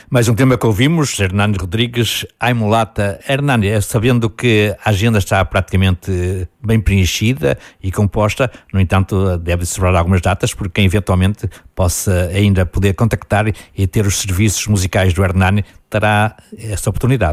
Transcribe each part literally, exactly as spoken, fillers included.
Mais um tema que ouvimos, Hernani Rodrigues, Ai Mulata. Hernani, sabendo que a agenda está praticamente bem preenchida e composta, no entanto, deve sobrar algumas datas, porque quem eventualmente possa ainda poder contactar e ter os serviços musicais do Hernani terá essa oportunidade.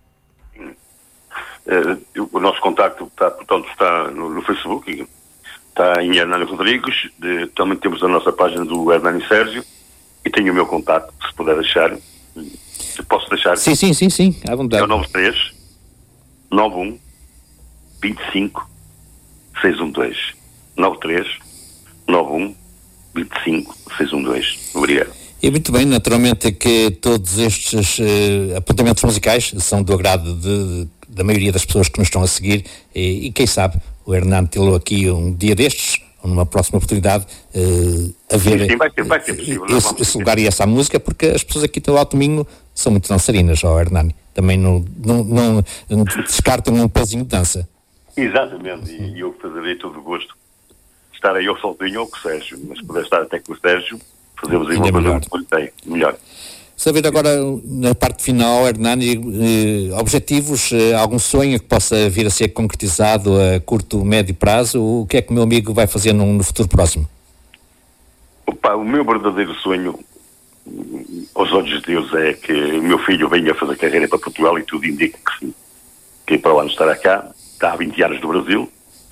Uh, o nosso contacto está, portanto, está no, no Facebook, está em Hernani Rodrigues, de, também temos a nossa página do Hernani Sérgio e tenho o meu contacto, se puder deixar. Posso deixar? Sim, sim, sim, sim, à vontade. É o nove três nove um vinte e cinco seis um dois. nove três nove um vinte e cinco seis um dois. Obrigado. E muito bem, naturalmente que todos estes uh, apontamentos musicais são do agrado de, de, da maioria das pessoas que nos estão a seguir e, e quem sabe o Hernani tê-lo aqui um dia destes, ou numa próxima oportunidade, uh, a ver sim, sim, vai ser, vai ser possível, esse, esse lugar e essa música, porque as pessoas aqui do Alto Minho são muito dançarinas, ó Hernani. Também não, não, não, não descartam um pezinho de dança. Exatamente, e eu fazerei todo o gosto de estar aí eu sozinho ou com o Sérgio, mas poder estar até com o Sérgio, fazemos aí uma coisa muito bem, melhor. Saber agora, na parte final, Hernani, eh, objetivos, eh, algum sonho que possa vir a ser concretizado a curto, médio prazo? O que é que o meu amigo vai fazer no, no futuro próximo? Opa, o meu verdadeiro sonho, aos olhos de Deus, é que o meu filho venha fazer carreira para Portugal e tudo indica que sim. Que para o ano estará cá, está há vinte anos no Brasil,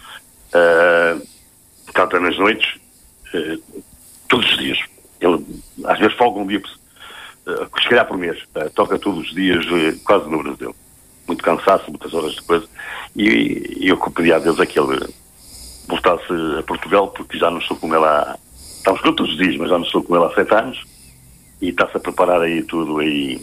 uh, canta nas noites, uh, todos os dias. Ele, às vezes, folga um dia, uh, se calhar por mês, uh, toca todos os dias, uh, quase no Brasil. Muito cansaço, muitas horas de coisa. E, e eu pedi a Deus é que ele voltasse a Portugal, porque já não estou com ele há... Estamos juntos todos os dias, mas já não estou com ele há sete anos. E está-se a preparar aí tudo aí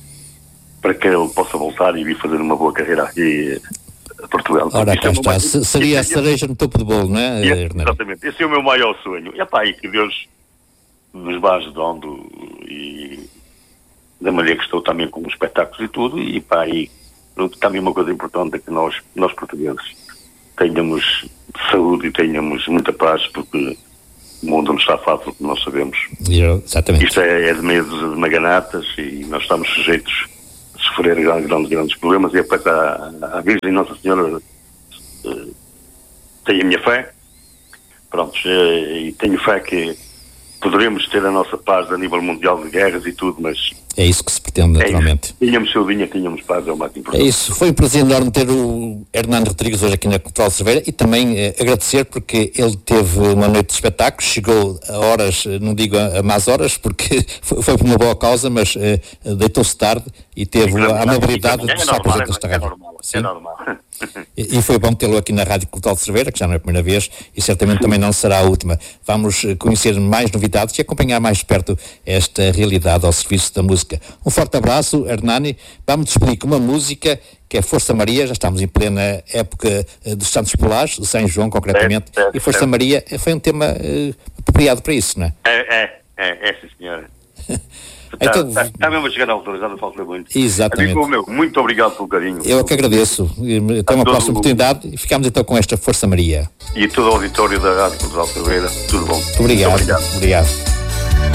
para que ele possa voltar e vir fazer uma boa carreira aqui a Portugal. Ora, cá é está. Maior... Seria a cereja no topo do bolo, não é, é Hernani? Exatamente. Esse é o meu maior sonho. E, epá, e que Deus nos vá ajudando e da maneira que estou também com os espetáculos e tudo. E, epá, e também uma coisa importante é que nós, nós portugueses tenhamos saúde e tenhamos muita paz, porque o mundo não está fácil, como nós sabemos. Eu, exatamente. Isto é, é de medo de maganatas e nós estamos sujeitos a sofrer grandes, grandes, grandes problemas e depois a, a Virgem Nossa Senhora uh, tem a minha fé, pronto, uh, e tenho fé que poderemos ter a nossa paz a nível mundial de guerras e tudo, mas... É isso que se pretende, naturalmente. É tínhamos saudinha, tínhamos paz, é o mais importante. É isso. Foi um prazer enorme ter o Hernani Rodrigues hoje aqui na Cultural Cerveira e também eh, agradecer porque ele teve uma noite de espetáculos, chegou a horas, não digo a, a más horas, porque foi, foi por uma boa causa, mas eh, deitou-se tarde e teve e, a amabilidade de estar presente nesta rádio. É normal, é normal. E, e foi bom tê-lo aqui na Rádio Cultural de Cerveira, que já não é a primeira vez e certamente também não será a última. Vamos conhecer mais novidades e acompanhar mais de perto esta realidade ao serviço da música. Um forte abraço, Hernani. Vamos despedir com uma música que é Força Maria. Já estamos em plena época dos Santos Polares, de São João concretamente, é, é, e Força é. Maria foi um tema uh, apropriado para isso, não é? É, é, é, é sim, senhora. Está, então, está, está mesmo a chegar à altura, já não falta muito. Exatamente. Amigo meu, muito obrigado pelo carinho. Eu é que agradeço. Até uma próxima oportunidade e ficamos então com esta Força Maria. E todo o auditório da Rádio Cultural de Cerveira, tudo bom. Muito obrigado. Muito obrigado. obrigado.